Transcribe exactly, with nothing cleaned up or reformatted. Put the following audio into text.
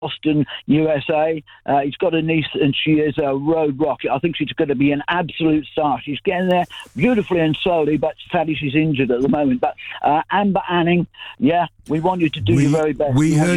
Boston, U S A. Uh, he's got a niece, and she is a road rocket. I think she's going to be an absolute star. She's getting there beautifully and slowly, but sadly she's injured at the moment. But uh, Amber Anning, yeah, we want you to do we, your very best. We heard